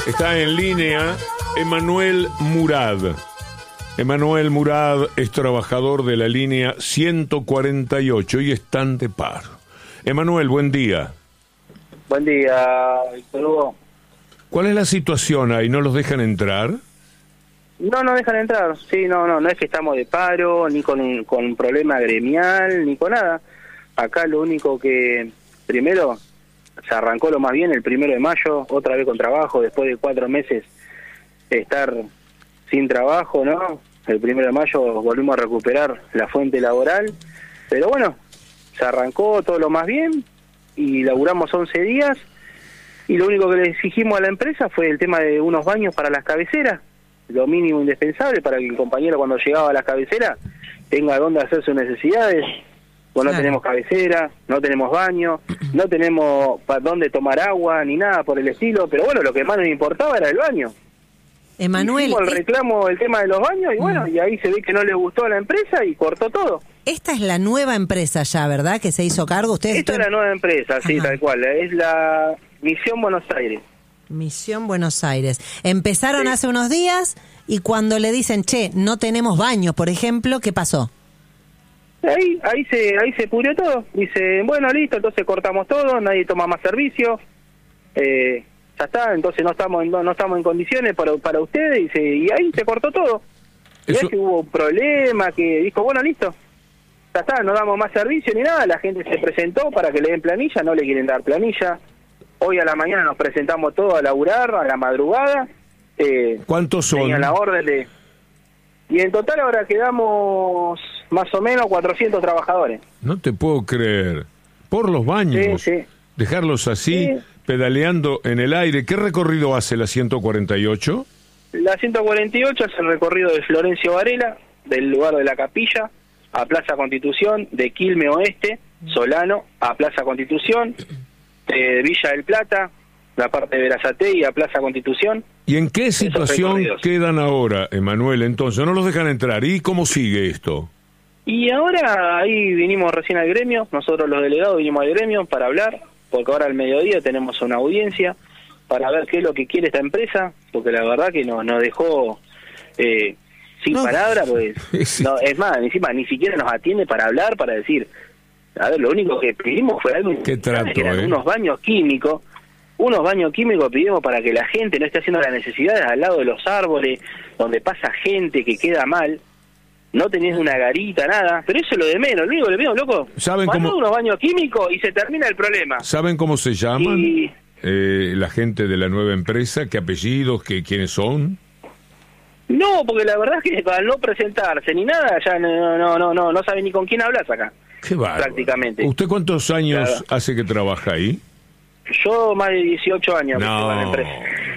Está en línea Emanuel Murad. Emanuel Murad es trabajador de la línea 148 y está de paro. Emanuel, buen día. Buen día, Víctor Hugo. ¿Cuál es la situación ahí? ¿No los dejan entrar? No dejan entrar. Sí, no es que estamos de paro, ni con un problema gremial, ni con nada. Acá lo único que, primero, se arrancó lo más bien el 1 de mayo, otra vez con trabajo, después de 4 meses de estar sin trabajo, ¿no? El 1 de mayo volvimos a recuperar la fuente laboral, pero bueno, se arrancó todo lo más bien y laburamos 11 días y lo único que le exigimos a la empresa fue el tema de unos baños para las cabeceras, lo mínimo indispensable para que el compañero cuando llegaba a las cabeceras tenga dónde hacer sus necesidades. Pues no tenemos cabecera, no tenemos baño, no tenemos para dónde tomar agua ni nada por el estilo, pero bueno, lo que más nos importaba era el baño. Emanuel, hicimos el reclamo del tema de los baños y bueno, y ahí se ve que no le gustó a la empresa y cortó todo. Esta es la nueva empresa ya, ¿verdad? Que se hizo cargo. ¿Ustedes? Esta es la nueva empresa, sí, tal cual, es la Misión Buenos Aires. Misión Buenos Aires. Empezaron hace unos días y cuando le dicen, che, no tenemos baños, por ejemplo, ¿qué pasó? Ahí se pudrió todo. Dice, bueno, listo, entonces cortamos todo, nadie toma más servicio. Ya está, entonces no estamos en condiciones para ustedes, y ahí se cortó todo. Y ahí hubo un problema que dijo, bueno, listo, ya está, no damos más servicio ni nada. La gente se presentó para que le den planilla, no le quieren dar planilla. Hoy a la mañana nos presentamos todos a laburar, a la madrugada. ¿Cuántos son? Tenían la orden de... Y en total ahora quedamos más o menos 400 trabajadores. No te puedo creer. Por los baños. Sí. Dejarlos así, pedaleando en el aire. ¿Qué recorrido hace la 148? La 148 es el recorrido de Florencio Varela, del lugar de la Capilla, a Plaza Constitución, de Quilmes Oeste, Solano, a Plaza Constitución, de Villa del Plata, la parte de Berazategui a Plaza Constitución. ¿Y en qué situación quedan ahora, Emanuel? Entonces, no los dejan entrar. ¿Y cómo sigue esto? Y ahora ahí vinimos recién al gremio, nosotros los delegados vinimos al gremio para hablar, porque ahora al mediodía tenemos una audiencia para ver qué es lo que quiere esta empresa, porque la verdad que nos dejó sin palabras, pues, no, es más, encima ni siquiera nos atiende para hablar, para decir, a ver, lo único que pedimos fue algo que eran unos baños químicos. Unos baños químicos pedimos para que la gente no esté haciendo las necesidades al lado de los árboles, donde pasa gente que queda mal. No tenés una garita, nada. Pero eso es lo de menos. Lo único que le pido, loco, ¿saben cómo unos baños químicos y se termina el problema? ¿Saben cómo se llaman la gente de la nueva empresa? ¿Qué apellidos? ¿Quiénes son? No, porque la verdad es que al no presentarse ni nada, ya no sabe ni con quién hablas acá. Qué bárbaro. Prácticamente. ¿Usted cuántos años hace que trabaja ahí? Yo más de 18 años no, que estoy en la empresa.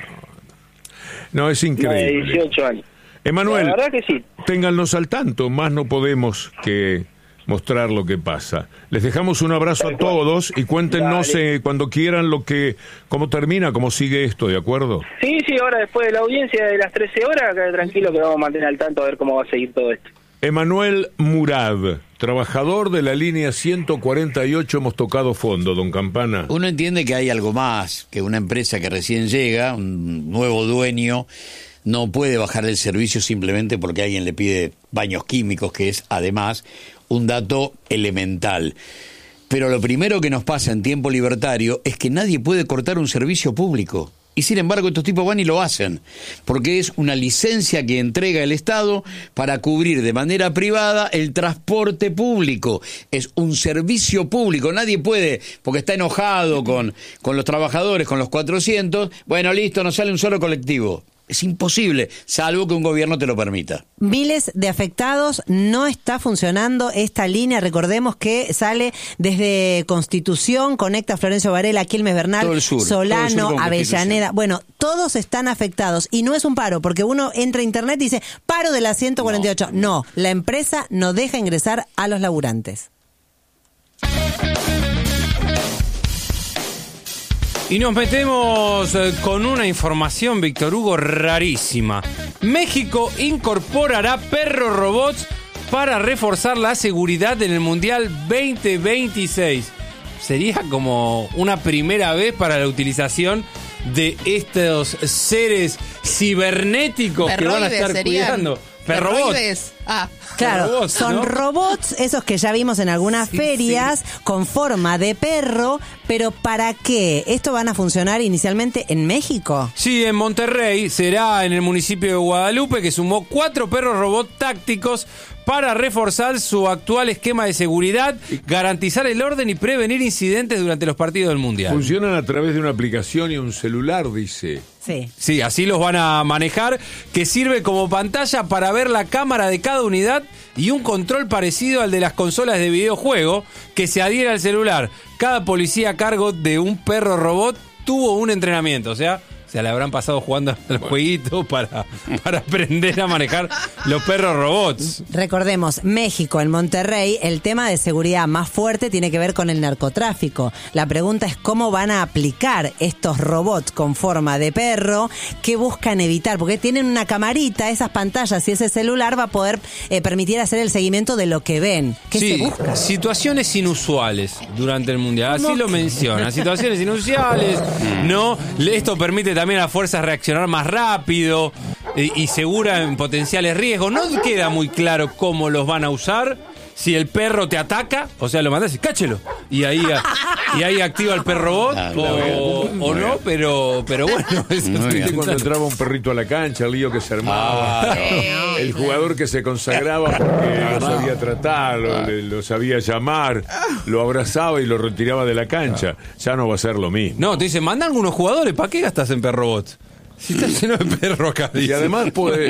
No, es increíble. Más de 18 años. Emanuel, la verdad que sí. Téngannos al tanto, más no podemos que mostrar lo que pasa. Les dejamos un abrazo a todos y cuéntenos cuando quieran cómo termina, cómo sigue esto, ¿de acuerdo? Sí, ahora después de la audiencia de las 13 horas, quede tranquilo que vamos a mantener al tanto a ver cómo va a seguir todo esto. Emanuel Murad, trabajador de la línea 148, hemos tocado fondo, don Campana. Uno entiende que hay algo más, que una empresa que recién llega, un nuevo dueño, no puede bajar el servicio simplemente porque alguien le pide baños químicos, que es además un dato elemental. Pero lo primero que nos pasa en tiempo libertario es que nadie puede cortar un servicio público. Y sin embargo estos tipos van y lo hacen, porque es una licencia que entrega el Estado para cubrir de manera privada el transporte público. Es un servicio público, nadie puede, porque está enojado con los trabajadores, con los 400, bueno, listo, no sale un solo colectivo. Es imposible, salvo que un gobierno te lo permita. Miles de afectados, no está funcionando esta línea. Recordemos que sale desde Constitución, conecta Florencio Varela, Quilmes Bernal, Solano, Avellaneda. Bueno, todos están afectados y no es un paro, porque uno entra a internet y dice, paro de la 148. No, la empresa no deja ingresar a los laburantes. Y nos metemos con una información, Víctor Hugo, rarísima. México incorporará perros robots para reforzar la seguridad en el Mundial 2026. Sería como una primera vez para la utilización de estos seres cibernéticos que van a estar cuidando. Perrobots. Claro, robots, son ¿no? robots, esos que ya vimos en algunas ferias, con forma de perro, pero ¿para qué? ¿Esto van a funcionar inicialmente en México? Sí, en Monterrey será en el municipio de Guadalupe, que sumó 4 perros robot tácticos para reforzar su actual esquema de seguridad, garantizar el orden y prevenir incidentes durante los partidos del Mundial. Funcionan a través de una aplicación y un celular, dice. Sí. Sí, así los van a manejar, que sirve como pantalla para ver la cámara de cada unidad y un control parecido al de las consolas de videojuego que se adhiere al celular. Cada policía a cargo de un perro robot tuvo un entrenamiento, o sea, se le habrán pasado jugando al jueguito para aprender a manejar los perros robots. Recordemos, México, en Monterrey, el tema de seguridad más fuerte tiene que ver con el narcotráfico. La pregunta es cómo van a aplicar estos robots con forma de perro, qué buscan evitar, porque tienen una camarita, esas pantallas y ese celular va a poder permitir hacer el seguimiento de lo que ven. ¿Qué se busca? Situaciones inusuales durante el Mundial, así lo menciona, situaciones inusuales, ¿no? Esto permite también a las fuerzas reaccionar más rápido y segura en potenciales riesgos. No queda muy claro cómo los van a usar. Si el perro te ataca, o sea, lo mandás y cáchelo. Y ahí activa el perro robot, o no, pero bueno. Cuando entraba un perrito a la cancha, el lío que se armaba, el jugador que se consagraba porque lo sabía tratar, lo sabía llamar, lo abrazaba y lo retiraba de la cancha. Ya no va a ser lo mismo. No, te dicen, manda algunos jugadores, ¿para qué gastas en perro robots? Si está lleno de perro acá. Y además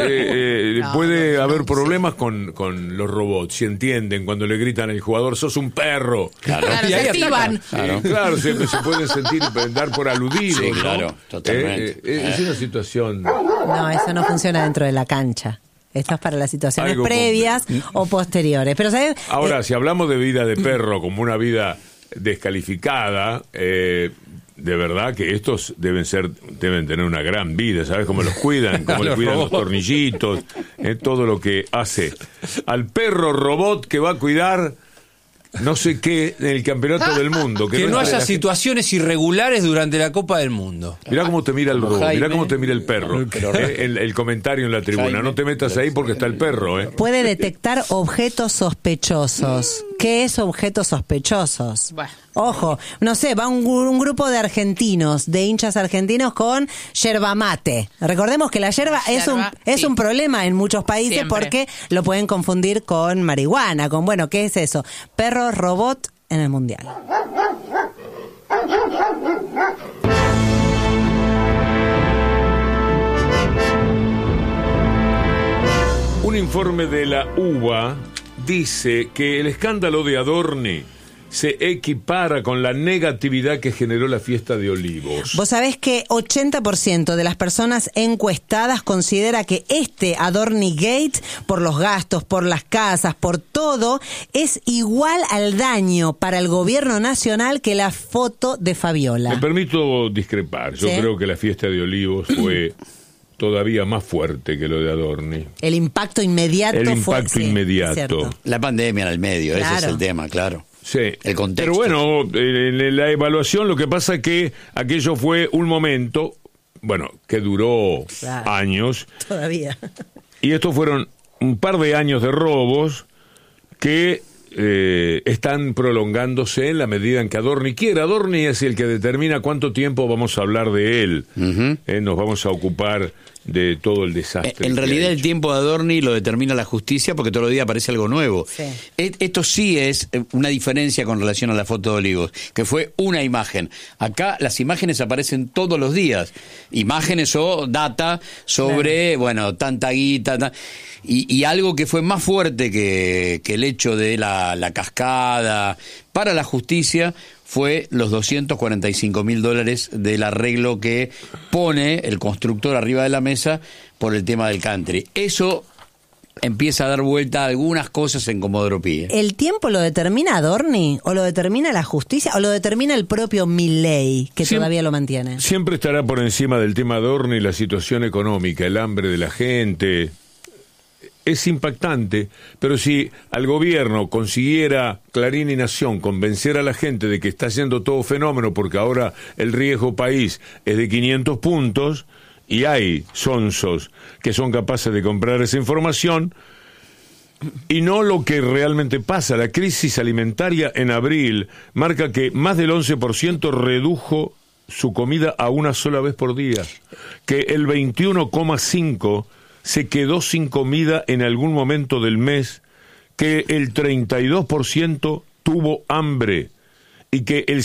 puede haber problemas con los robots, si entienden, cuando le gritan al jugador, sos un perro. Claro, Y ahí se activan. Claro, se pueden sentir, dar por aludidos. Sí, ¿no? claro, totalmente. Es una situación... No, eso no funciona dentro de la cancha. Esto es para las situaciones Algo previas o posteriores. Pero, ¿sabes? Ahora, si hablamos de vida de perro como una vida descalificada, de verdad que estos deben tener una gran vida, ¿sabes? Cómo los cuidan, cómo le cuidan los tornillitos, todo lo que hace al perro robot que va a cuidar no sé qué en el campeonato del mundo. Que no haya situaciones irregulares durante la Copa del Mundo. Mirá cómo te mira el robot, mirá cómo te mira el perro. Pero El comentario en la tribuna. No te metas ahí porque está el perro, Puede detectar objetos sospechosos. ¿Qué es objetos sospechosos? Bueno. Ojo, no sé, va un grupo de argentinos, de hinchas argentinos con yerba mate. Recordemos que la yerba es un problema en muchos países Siempre. porque lo pueden confundir con marihuana, bueno, ¿qué es eso? Perro robot en el Mundial. Un informe de la UBA dice que el escándalo de Adorni se equipara con la negatividad que generó la fiesta de Olivos. Vos sabés que 80% de las personas encuestadas considera que este Adorni Gate, por los gastos, por las casas, por todo, es igual al daño para el gobierno nacional que la foto de Fabiola. Me permito discrepar. Yo creo que la fiesta de Olivos fue todavía más fuerte que lo de Adorni. El impacto inmediato fue... El impacto inmediato. Cierto. La pandemia en el medio, Claro. ese es el tema, claro. Sí, El contexto. pero bueno, en la evaluación lo que pasa es que aquello fue un momento, que duró Claro. años, Todavía. y estos fueron un par de años de robos que están prolongándose en la medida en que Adorni quiera. Adorni es el que determina cuánto tiempo vamos a hablar de él. Nos vamos a ocupar de todo el desastre. En realidad que ha el hecho. tiempo de Adorni lo determina la justicia porque todos los días aparece algo nuevo. Sí. Esto sí es una diferencia con relación a la foto de Olivos, que fue una imagen. Acá las imágenes aparecen todos los días. Imágenes o data sobre, tanta guita. Y algo que fue más fuerte que el hecho de la cascada para la justicia fue los $245.000 del arreglo que pone el constructor arriba de la mesa por el tema del country. Eso empieza a dar vuelta a algunas cosas en Comodoro Pi. ¿El tiempo lo determina Adorni? ¿O lo determina la justicia? ¿O lo determina el propio Milei, que todavía lo mantiene? Siempre estará por encima del tema Adorni la situación económica, el hambre de la gente. es impactante, pero si al gobierno consiguiera, Clarín y Nación, convencer a la gente de que está haciendo todo fenómeno porque ahora el riesgo país es de 500 puntos y hay sonsos que son capaces de comprar esa información, y no lo que realmente pasa. La crisis alimentaria en abril marca que más del 11% redujo su comida a una sola vez por día, que el 21,5% se quedó sin comida en algún momento del mes, que el 32% tuvo hambre y que el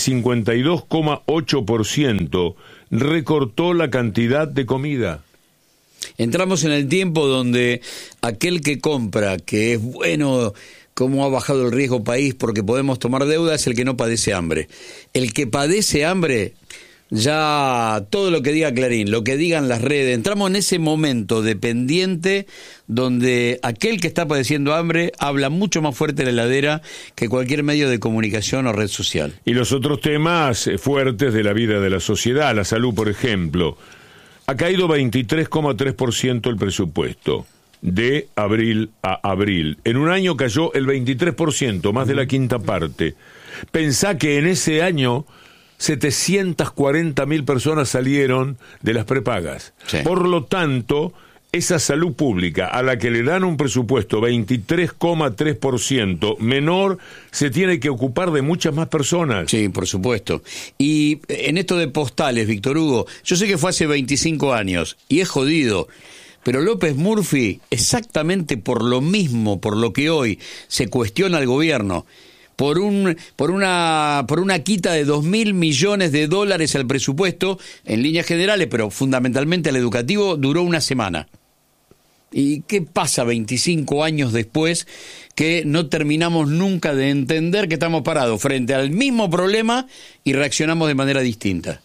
52,8% recortó la cantidad de comida. Entramos en el tiempo donde aquel que compra, que es bueno cómo ha bajado el riesgo país porque podemos tomar deuda, es el que no padece hambre. El que padece hambre, ya todo lo que diga Clarín, lo que digan las redes, entramos en ese momento dependiente donde aquel que está padeciendo hambre habla mucho más fuerte en la heladera que cualquier medio de comunicación o red social. Y los otros temas fuertes de la vida de la sociedad, la salud, por ejemplo. Ha caído 23,3% el presupuesto de abril a abril. En un año cayó el 23%, más de la quinta parte. Pensá que en ese año 740.000 personas salieron de las prepagas. Sí. Por lo tanto, esa salud pública a la que le dan un presupuesto 23,3% menor, se tiene que ocupar de muchas más personas. Sí, por supuesto. Y en esto de postales, Víctor Hugo, yo sé que fue hace 25 años y es jodido, pero López Murphy, exactamente por lo mismo, por lo que hoy se cuestiona al gobierno, por una quita de $2.000 millones al presupuesto, en líneas generales, pero fundamentalmente al educativo, duró una semana. ¿Y qué pasa 25 años después que no terminamos nunca de entender que estamos parados frente al mismo problema y reaccionamos de manera distinta?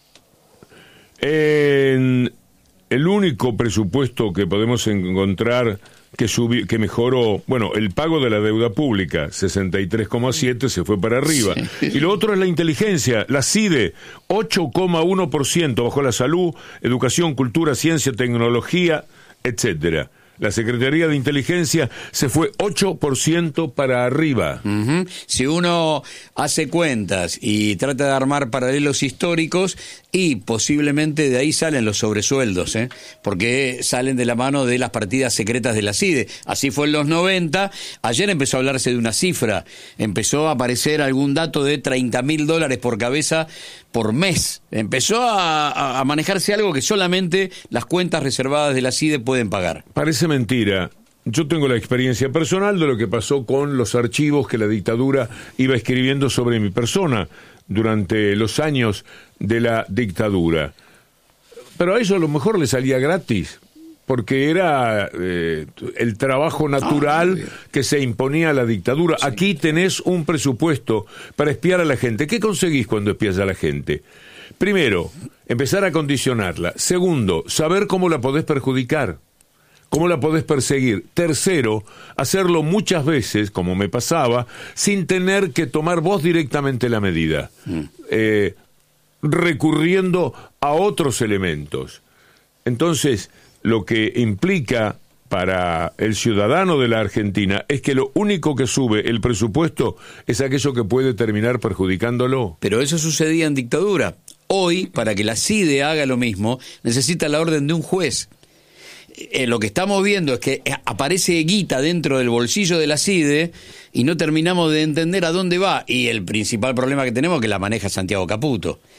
El único presupuesto que podemos encontrar que mejoró, bueno, el pago de la deuda pública, 63,7%, se fue para arriba. Sí. Y lo otro es la inteligencia, la CIDE, 8,1%, bajo la salud, educación, cultura, ciencia, tecnología, etcétera. La Secretaría de Inteligencia se fue 8% para arriba. Uh-huh. Si uno hace cuentas y trata de armar paralelos históricos, y posiblemente de ahí salen los sobresueldos, porque salen de la mano de las partidas secretas de la CIDE. Así fue en los 90. Ayer empezó a hablarse de una cifra. Empezó a aparecer algún dato de $30.000 por cabeza por mes. Empezó a manejarse algo que solamente las cuentas reservadas de la CIDE pueden pagar. Parece mentira. Yo tengo la experiencia personal de lo que pasó con los archivos que la dictadura iba escribiendo sobre mi persona durante los años de la dictadura. Pero a eso a lo mejor le salía gratis, porque era el trabajo natural que se imponía a la dictadura. Sí. Aquí tenés un presupuesto para espiar a la gente. ¿Qué conseguís cuando espías a la gente? Primero, empezar a condicionarla. Segundo, saber cómo la podés perjudicar, cómo la podés perseguir. Tercero, hacerlo muchas veces, como me pasaba, sin tener que tomar vos directamente la medida, recurriendo a otros elementos. Entonces, lo que implica para el ciudadano de la Argentina es que lo único que sube el presupuesto es aquello que puede terminar perjudicándolo. Pero eso sucedía en dictadura. Hoy, para que la CIDE haga lo mismo, necesita la orden de un juez. Lo que estamos viendo es que aparece guita dentro del bolsillo de la CIDE y no terminamos de entender a dónde va. Y el principal problema que tenemos es que la maneja Santiago Caputo.